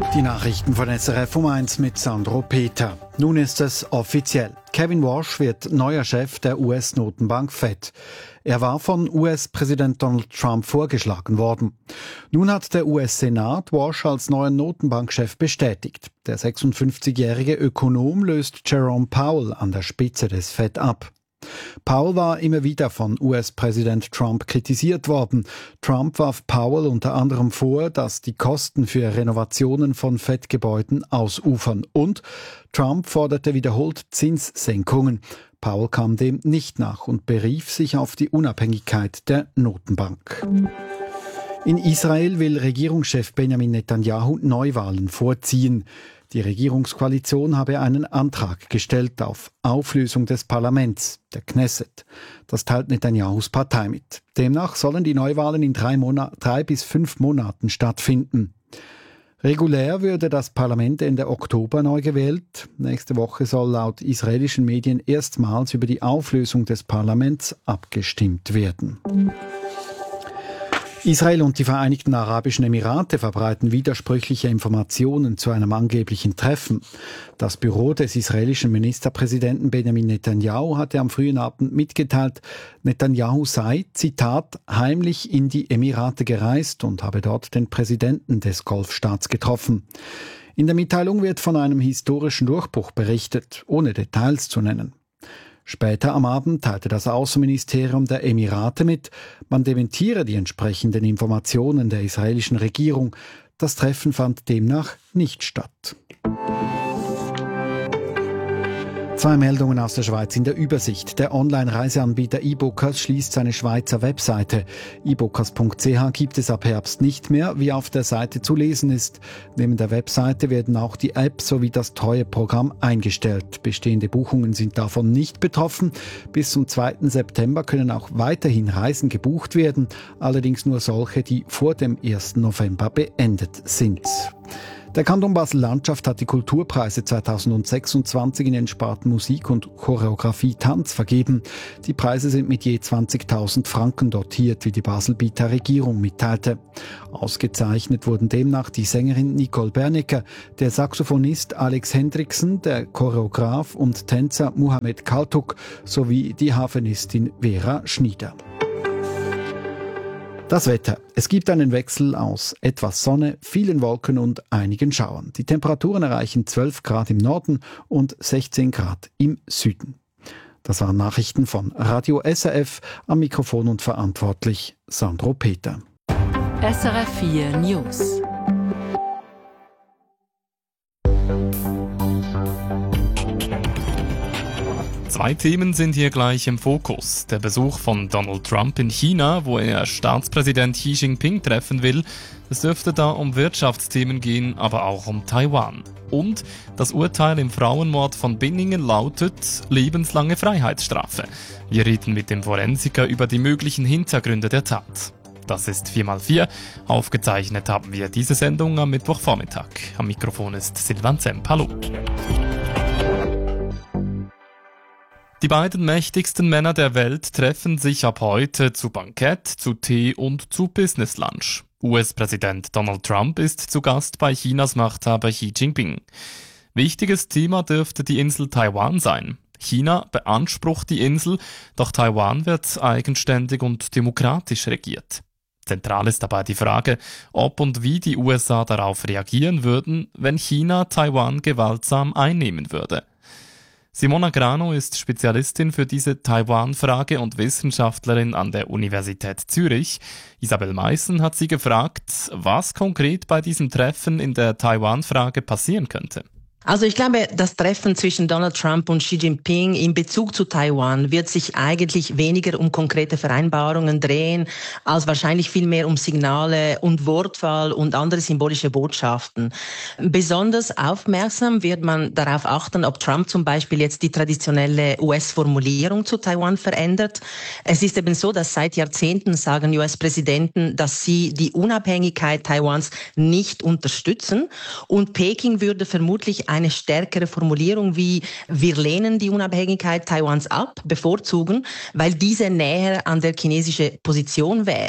Die Nachrichten von SRF um 1 mit Sandro Peter. Nun ist es offiziell. Kevin Warsh wird neuer Chef der US-Notenbank Fed. Er war von US-Präsident Donald Trump vorgeschlagen worden. Nun hat der US-Senat Warsh als neuen Notenbankchef bestätigt. Der 56-jährige Ökonom löst Jerome Powell an der Spitze des Fed ab. Powell war immer wieder von US-Präsident Trump kritisiert worden. Trump warf Powell unter anderem vor, dass die Kosten für Renovationen von Fed-Gebäuden ausufern. Und Trump forderte wiederholt Zinssenkungen. Powell kam dem nicht nach und berief sich auf die Unabhängigkeit der Notenbank. In Israel will Regierungschef Benjamin Netanyahu Neuwahlen vorziehen. Die Regierungskoalition habe einen Antrag gestellt auf Auflösung des Parlaments, der Knesset. Das teilt Netanyahus Partei mit. Demnach sollen die Neuwahlen in 3 bis 5 Monaten stattfinden. Regulär würde das Parlament Ende Oktober neu gewählt. Nächste Woche soll laut israelischen Medien erstmals über die Auflösung des Parlaments abgestimmt werden. Israel und die Vereinigten Arabischen Emirate verbreiten widersprüchliche Informationen zu einem angeblichen Treffen. Das Büro des israelischen Ministerpräsidenten Benjamin Netanyahu hatte am frühen Abend mitgeteilt, Netanyahu sei, Zitat, heimlich in die Emirate gereist und habe dort den Präsidenten des Golfstaats getroffen. In der Mitteilung wird von einem historischen Durchbruch berichtet, ohne Details zu nennen. Später am Abend teilte das Außenministerium der Emirate mit, man dementiere die entsprechenden Informationen der israelischen Regierung. Das Treffen fand demnach nicht statt. 2 Meldungen aus der Schweiz in der Übersicht. Der Online-Reiseanbieter eBookers schließt seine Schweizer Webseite. eBookers.ch gibt es ab Herbst nicht mehr, wie auf der Seite zu lesen ist. Neben der Webseite werden auch die App sowie das Treueprogramm eingestellt. Bestehende Buchungen sind davon nicht betroffen. Bis zum 2. September können auch weiterhin Reisen gebucht werden, allerdings nur solche, die vor dem 1. November beendet sind. Der Kanton Basel-Landschaft hat die Kulturpreise 2026 in den Sparten Musik und Choreografie Tanz vergeben. Die Preise sind mit je 20.000 Franken dotiert, wie die Baselbieter Regierung mitteilte. Ausgezeichnet wurden demnach die Sängerin Nicole Bernecker, der Saxophonist Alex Hendriksen, der Choreograf und Tänzer Mohamed Kaltuk sowie die Harfenistin Vera Schnieder. Das Wetter. Es gibt einen Wechsel aus etwas Sonne, vielen Wolken und einigen Schauern. Die Temperaturen erreichen 12 Grad im Norden und 16 Grad im Süden. Das waren Nachrichten von Radio SRF. Am Mikrofon und verantwortlich Sandro Peter. SRF 4 News. Zwei Themen sind hier gleich im Fokus. Der Besuch von Donald Trump in China, wo er Staatspräsident Xi Jinping treffen will. Es dürfte da um Wirtschaftsthemen gehen, aber auch um Taiwan. Und das Urteil im Frauenmord von Binningen lautet lebenslange Freiheitsstrafe. Wir reden mit dem Forensiker über die möglichen Hintergründe der Tat. Das ist 4x4. Aufgezeichnet haben wir diese Sendung am Mittwochvormittag. Am Mikrofon ist Silvan Zemp. Hallo. Die beiden mächtigsten Männer der Welt treffen sich ab heute zu Bankett, zu Tee und zu Business Lunch. US-Präsident Donald Trump ist zu Gast bei Chinas Machthaber Xi Jinping. Wichtiges Thema dürfte die Insel Taiwan sein. China beansprucht die Insel, doch Taiwan wird eigenständig und demokratisch regiert. Zentral ist dabei die Frage, ob und wie die USA darauf reagieren würden, wenn China Taiwan gewaltsam einnehmen würde. Simona Grano ist Spezialistin für diese Taiwan-Frage und Wissenschaftlerin an der Universität Zürich. Isabel Meissen hat sie gefragt, was konkret bei diesem Treffen in der Taiwan-Frage passieren könnte. Also ich glaube, das Treffen zwischen Donald Trump und Xi Jinping in Bezug zu Taiwan wird sich eigentlich weniger um konkrete Vereinbarungen drehen, als wahrscheinlich viel mehr um Signale und Wortwahl und andere symbolische Botschaften. Besonders aufmerksam wird man darauf achten, ob Trump zum Beispiel jetzt die traditionelle US-Formulierung zu Taiwan verändert. Es ist eben so, dass seit Jahrzehnten sagen US-Präsidenten, dass sie die Unabhängigkeit Taiwans nicht unterstützen, und Peking würde vermutlich eine stärkere Formulierung wie „Wir lehnen die Unabhängigkeit Taiwans ab" bevorzugen, weil diese näher an der chinesischen Position wäre.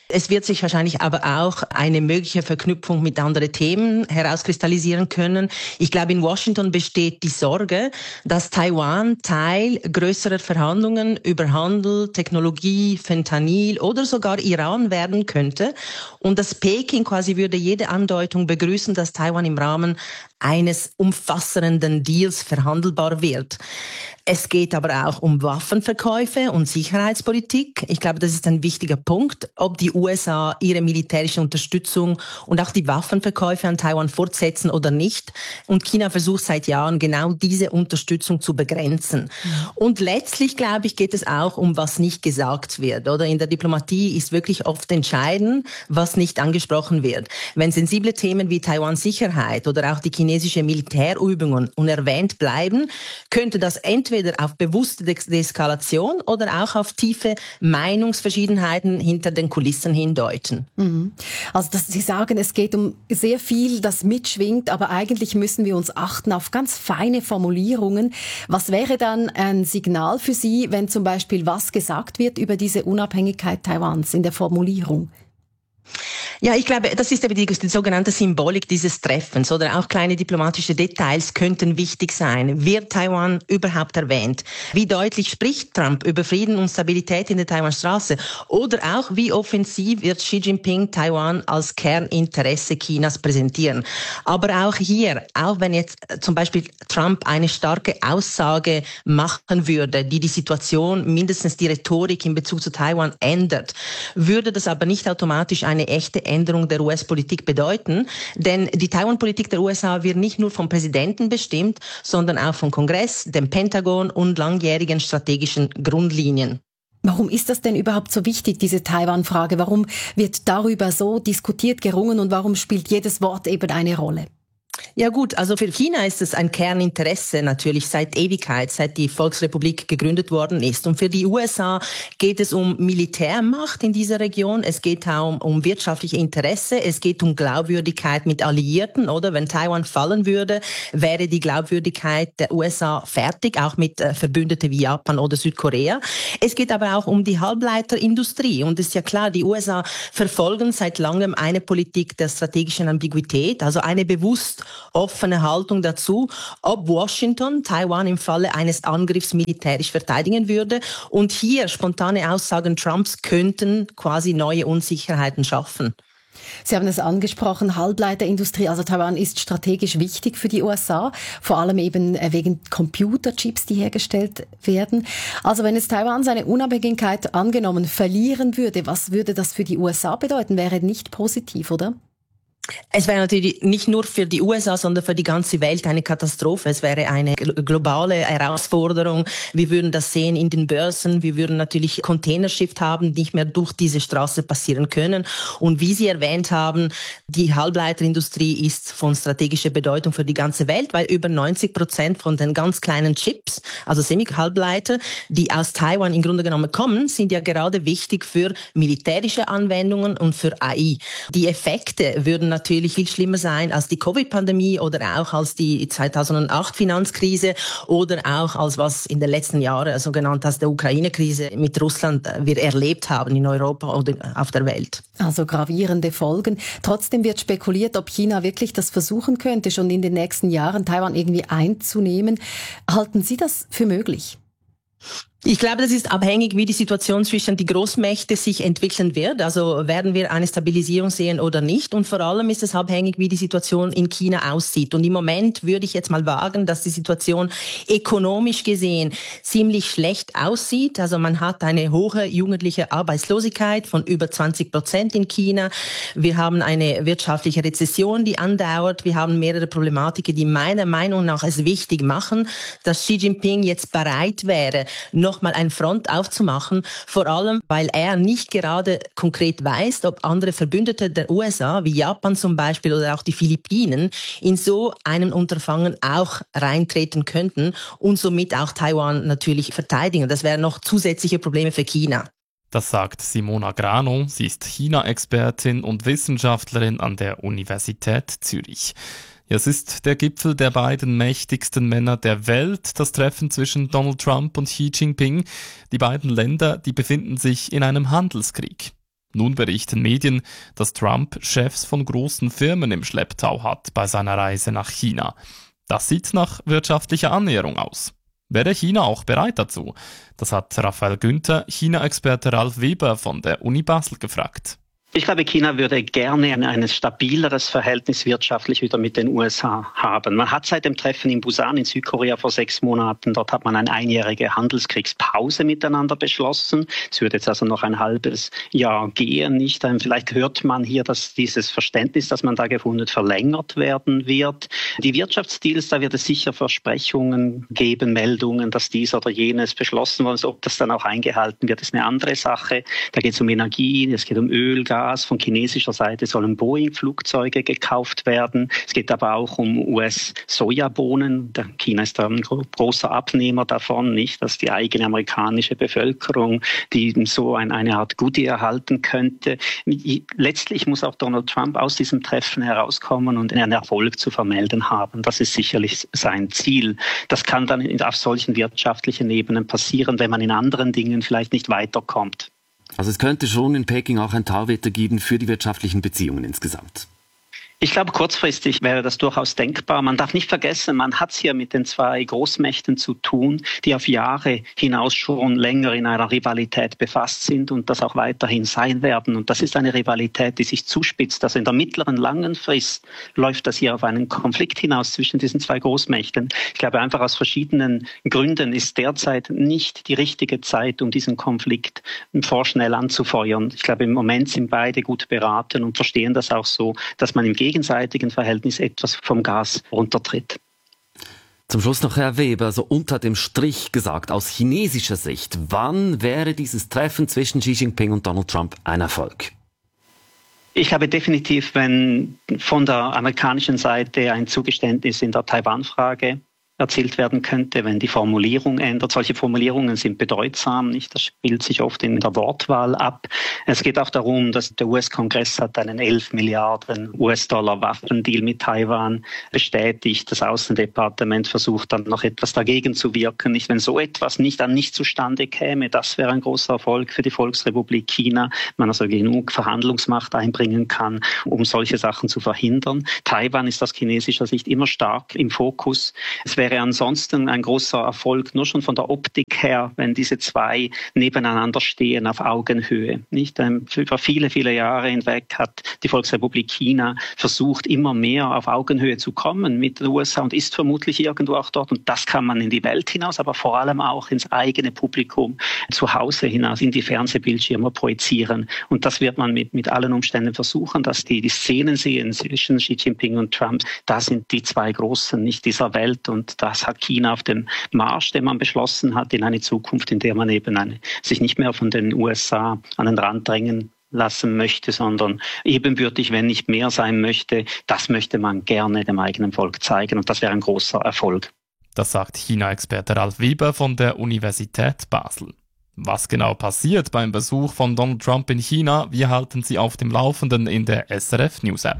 Es wird sich wahrscheinlich aber auch eine mögliche Verknüpfung mit anderen Themen herauskristallisieren können. Ich glaube, in Washington besteht die Sorge, dass Taiwan Teil größerer Verhandlungen über Handel, Technologie, Fentanyl oder sogar Iran werden könnte. Und dass Peking quasi würde jede Andeutung begrüßen, dass Taiwan im Rahmen eines umfassenden Deals verhandelbar wird. Es geht aber auch um Waffenverkäufe und Sicherheitspolitik. Ich glaube, das ist ein wichtiger Punkt, ob die USA ihre militärische Unterstützung und auch die Waffenverkäufe an Taiwan fortsetzen oder nicht. Und China versucht seit Jahren genau diese Unterstützung zu begrenzen. Und letztlich, glaube ich, geht es auch um, was nicht gesagt wird. Oder in der Diplomatie ist wirklich oft entscheidend, was nicht angesprochen wird. Wenn sensible Themen wie Taiwans Sicherheit oder auch die chinesische Militärübungen unerwähnt bleiben, könnte das entweder auf bewusste Deeskalation oder auch auf tiefe Meinungsverschiedenheiten hinter den Kulissen hindeuten. Also Sie sagen, es geht um sehr viel, das mitschwingt, aber eigentlich müssen wir uns achten auf ganz feine Formulierungen. Was wäre dann ein Signal für Sie, wenn zum Beispiel was gesagt wird über diese Unabhängigkeit Taiwans in der Formulierung? Ja, ich glaube, das ist eben die sogenannte Symbolik dieses Treffens oder auch kleine diplomatische Details könnten wichtig sein. Wird Taiwan überhaupt erwähnt? Wie deutlich spricht Trump über Frieden und Stabilität in der Taiwanstraße? Oder auch, wie offensiv wird Xi Jinping Taiwan als Kerninteresse Chinas präsentieren? Aber auch hier, auch wenn jetzt zum Beispiel Trump eine starke Aussage machen würde, die die Situation, mindestens die Rhetorik in Bezug zu Taiwan ändert, würde das aber nicht automatisch eine echte Änderung der US-Politik bedeuten, denn die Taiwan-Politik der USA wird nicht nur vom Präsidenten bestimmt, sondern auch vom Kongress, dem Pentagon und langjährigen strategischen Grundlinien. Warum ist das denn überhaupt so wichtig, diese Taiwan-Frage? Warum wird darüber so diskutiert, gerungen und warum spielt jedes Wort eben eine Rolle? Ja gut, also für China ist es ein Kerninteresse natürlich seit Ewigkeit, seit die Volksrepublik gegründet worden ist. Und für die USA geht es um Militärmacht in dieser Region, es geht auch um wirtschaftliche Interesse, es geht um Glaubwürdigkeit mit Alliierten, oder? Wenn Taiwan fallen würde, wäre die Glaubwürdigkeit der USA fertig, auch mit Verbündeten wie Japan oder Südkorea. Es geht aber auch um die Halbleiterindustrie. Und es ist ja klar, die USA verfolgen seit langem eine Politik der strategischen Ambiguität, also eine bewusst offene Haltung dazu, ob Washington Taiwan im Falle eines Angriffs militärisch verteidigen würde. Und hier spontane Aussagen Trumps könnten quasi neue Unsicherheiten schaffen. Sie haben es angesprochen, Halbleiterindustrie, also Taiwan ist strategisch wichtig für die USA, vor allem eben wegen Computerchips, die hergestellt werden. Also wenn es Taiwan seine Unabhängigkeit angenommen verlieren würde, was würde das für die USA bedeuten? Wäre nicht positiv, oder? Es wäre natürlich nicht nur für die USA, sondern für die ganze Welt eine Katastrophe. Es wäre eine globale Herausforderung. Wir würden das sehen in den Börsen. Wir würden natürlich Containerschiff haben, die nicht mehr durch diese Straße passieren können. Und wie Sie erwähnt haben, die Halbleiterindustrie ist von strategischer Bedeutung für die ganze Welt, weil über 90% von den ganz kleinen Chips, also Semi-Halbleiter, die aus Taiwan im Grunde genommen kommen, sind ja gerade wichtig für militärische Anwendungen und für AI. Die Effekte würden natürlich viel schlimmer sein als die Covid-Pandemie oder auch als die 2008 Finanzkrise oder auch als was in den letzten Jahren sogenannt als der Ukraine-Krise mit Russland wir erlebt haben in Europa oder auf der Welt. Also gravierende Folgen. Trotzdem wird spekuliert, ob China wirklich das versuchen könnte, schon in den nächsten Jahren Taiwan irgendwie einzunehmen. Halten Sie das für möglich? Ich glaube, das ist abhängig, wie die Situation zwischen die Großmächte sich entwickeln wird. Also werden wir eine Stabilisierung sehen oder nicht. Und vor allem ist es abhängig, wie die Situation in China aussieht. Und im Moment würde ich jetzt mal wagen, dass die Situation ökonomisch gesehen ziemlich schlecht aussieht. Also man hat eine hohe jugendliche Arbeitslosigkeit von über 20% in China. Wir haben eine wirtschaftliche Rezession, die andauert. Wir haben mehrere Problematiken, die meiner Meinung nach es wichtig machen, dass Xi Jinping jetzt bereit wäre, nochmal eine Front aufzumachen, vor allem, weil er nicht gerade konkret weiß, ob andere Verbündete der USA, wie Japan zum Beispiel oder auch die Philippinen, in so einem Unterfangen auch reintreten könnten und somit auch Taiwan natürlich verteidigen. Das wären noch zusätzliche Probleme für China. Das sagt Simona Grano. Sie ist China-Expertin und Wissenschaftlerin an der Universität Zürich. Ja, es ist der Gipfel der beiden mächtigsten Männer der Welt, das Treffen zwischen Donald Trump und Xi Jinping. Die beiden Länder, die befinden sich in einem Handelskrieg. Nun berichten Medien, dass Trump Chefs von großen Firmen im Schlepptau hat bei seiner Reise nach China. Das sieht nach wirtschaftlicher Annäherung aus. Wäre China auch bereit dazu? Das hat Raphael Günther, China-Experte Ralf Weber von der Uni Basel gefragt. Ich glaube, China würde gerne ein stabileres Verhältnis wirtschaftlich wieder mit den USA haben. Man hat seit dem Treffen in Busan in Südkorea vor 6 Monaten, dort hat man eine einjährige Handelskriegspause miteinander beschlossen. Es würde jetzt also noch ein halbes Jahr gehen. Nicht? Vielleicht hört man hier, dass dieses Verständnis, das man da gefunden hat, verlängert werden wird. Die Wirtschaftsdeals, da wird es sicher Versprechungen geben, Meldungen, dass dies oder jenes beschlossen worden ist. Ob das dann auch eingehalten wird, ist eine andere Sache. Da geht es um Energie, es geht um Öl, Gas. Von chinesischer Seite sollen Boeing-Flugzeuge gekauft werden. Es geht aber auch um US-Sojabohnen. China ist da ein großer Abnehmer davon, nicht, dass die eigene amerikanische Bevölkerung, die so eine Art Goodie erhalten könnte. Letztlich muss auch Donald Trump aus diesem Treffen herauskommen und einen Erfolg zu vermelden haben. Das ist sicherlich sein Ziel. Das kann dann auf solchen wirtschaftlichen Ebenen passieren, wenn man in anderen Dingen vielleicht nicht weiterkommt. Also es könnte schon in Peking auch ein Tauwetter geben für die wirtschaftlichen Beziehungen insgesamt. Ich glaube, kurzfristig wäre das durchaus denkbar. Man darf nicht vergessen, man hat es hier mit den 2 Großmächten zu tun, die auf Jahre hinaus schon länger in einer Rivalität befasst sind und das auch weiterhin sein werden. Und das ist eine Rivalität, die sich zuspitzt. Also in der mittleren, langen Frist läuft das hier auf einen Konflikt hinaus zwischen diesen 2 Großmächten. Ich glaube, einfach aus verschiedenen Gründen ist derzeit nicht die richtige Zeit, um diesen Konflikt vorschnell anzufeuern. Ich glaube, im Moment sind beide gut beraten und verstehen das auch so, dass man im gegenseitigen Verhältnis etwas vom Gas runtertritt. Zum Schluss noch Herr Weber, so unter dem Strich gesagt, aus chinesischer Sicht, wann wäre dieses Treffen zwischen Xi Jinping und Donald Trump ein Erfolg? Ich glaube definitiv, wenn von der amerikanischen Seite ein Zugeständnis in der Taiwan-Frage erzielt werden könnte, wenn die Formulierung ändert. Solche Formulierungen sind bedeutsam, nicht? Das spielt sich oft in der Wortwahl ab. Es geht auch darum, dass der US-Kongress hat einen 11 Milliarden US-Dollar Waffendeal mit Taiwan bestätigt. Das Außendepartement versucht dann noch etwas dagegen zu wirken. Nicht, wenn so etwas nicht zustande käme, das wäre ein großer Erfolg für die Volksrepublik China. Man also genug Verhandlungsmacht einbringen kann, um solche Sachen zu verhindern. Taiwan ist aus chinesischer Sicht immer stark im Fokus. Es wäre ansonsten ein großer Erfolg, nur schon von der Optik her, wenn diese 2 nebeneinander stehen auf Augenhöhe. Nicht? Über viele, viele Jahre hinweg hat die Volksrepublik China versucht, immer mehr auf Augenhöhe zu kommen mit den USA und ist vermutlich irgendwo auch dort. Und das kann man in die Welt hinaus, aber vor allem auch ins eigene Publikum zu Hause hinaus, in die Fernsehbildschirme projizieren. Und das wird man mit allen Umständen versuchen, dass die Szenen sehen zwischen Xi Jinping und Trump. Da sind die 2 Großen nicht dieser Welt und das hat China auf dem Marsch, den man beschlossen hat, in eine Zukunft, in der man eben sich nicht mehr von den USA an den Rand drängen lassen möchte, sondern ebenbürtig, wenn nicht mehr sein möchte. Das möchte man gerne dem eigenen Volk zeigen und das wäre ein großer Erfolg. Das sagt China-Experte Ralf Weber von der Universität Basel. Was genau passiert beim Besuch von Donald Trump in China, wir halten Sie auf dem Laufenden in der SRF News App.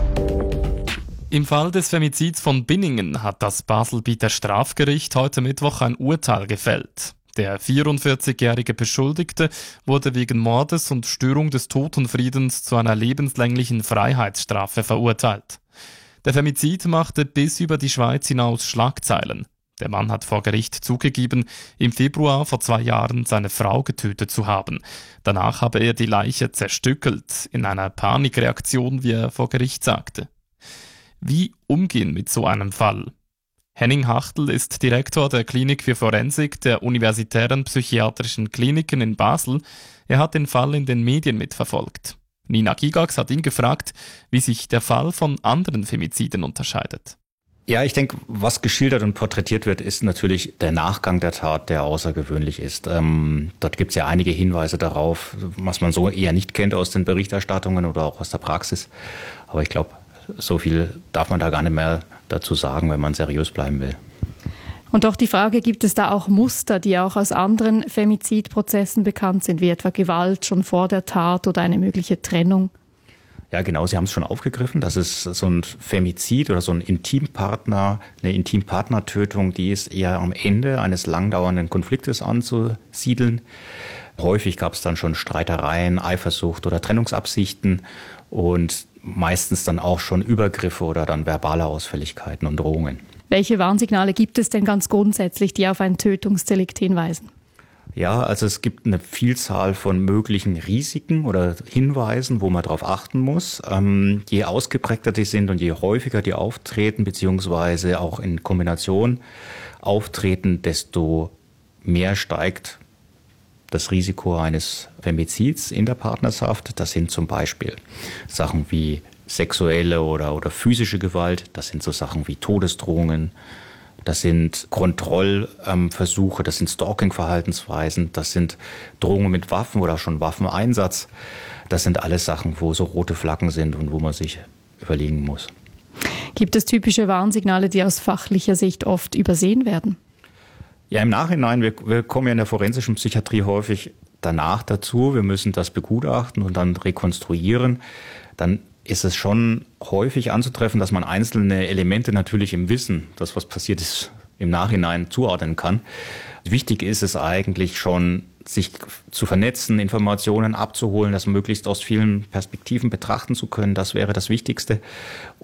Im Fall des Femizids von Binningen hat das Baselbieter Strafgericht heute Mittwoch ein Urteil gefällt. Der 44-jährige Beschuldigte wurde wegen Mordes und Störung des Totenfriedens zu einer lebenslänglichen Freiheitsstrafe verurteilt. Der Femizid machte bis über die Schweiz hinaus Schlagzeilen. Der Mann hat vor Gericht zugegeben, im Februar vor 2 Jahren seine Frau getötet zu haben. Danach habe er die Leiche zerstückelt, in einer Panikreaktion, wie er vor Gericht sagte. Wie umgehen mit so einem Fall? Henning Hachtel ist Direktor der Klinik für Forensik der Universitären Psychiatrischen Kliniken in Basel. Er hat den Fall in den Medien mitverfolgt. Nina Gigax hat ihn gefragt, wie sich der Fall von anderen Femiziden unterscheidet. Ja, ich denke, was geschildert und porträtiert wird, ist natürlich der Nachgang der Tat, der außergewöhnlich ist. Dort gibt es ja einige Hinweise darauf, was man so eher nicht kennt aus den Berichterstattungen oder auch aus der Praxis. Aber ich glaube, so viel darf man da gar nicht mehr dazu sagen, wenn man seriös bleiben will. Und auch die Frage, gibt es da auch Muster, die auch aus anderen Femizidprozessen bekannt sind, wie etwa Gewalt schon vor der Tat oder eine mögliche Trennung? Ja, genau, Sie haben es schon aufgegriffen. Das ist so ein Femizid oder so ein Intimpartner, eine Intimpartnertötung, die ist eher am Ende eines langdauernden Konfliktes anzusiedeln. Häufig gab es dann schon Streitereien, Eifersucht oder Trennungsabsichten und meistens dann auch schon Übergriffe oder dann verbale Ausfälligkeiten und Drohungen. Welche Warnsignale gibt es denn ganz grundsätzlich, die auf ein Tötungsdelikt hinweisen? Ja, also es gibt eine Vielzahl von möglichen Risiken oder Hinweisen, wo man darauf achten muss. Je ausgeprägter die sind und je häufiger die auftreten, beziehungsweise auch in Kombination auftreten, desto mehr steigt das Risiko eines Femizids in der Partnerschaft. Das sind zum Beispiel Sachen wie sexuelle oder physische Gewalt. Das sind so Sachen wie Todesdrohungen. Das sind Kontrollversuche, das sind Stalking-Verhaltensweisen, das sind Drohungen mit Waffen oder schon Waffeneinsatz. Das sind alles Sachen, wo so rote Flaggen sind und wo man sich überlegen muss. Gibt es typische Warnsignale, die aus fachlicher Sicht oft übersehen werden? Ja, im Nachhinein, wir kommen ja in der forensischen Psychiatrie häufig danach dazu. Wir müssen das begutachten und dann rekonstruieren. Dann ist es schon häufig anzutreffen, dass man einzelne Elemente natürlich im Wissen, das was passiert ist, im Nachhinein zuordnen kann. Wichtig ist es eigentlich schon, sich zu vernetzen, Informationen abzuholen, das möglichst aus vielen Perspektiven betrachten zu können. Das wäre das Wichtigste.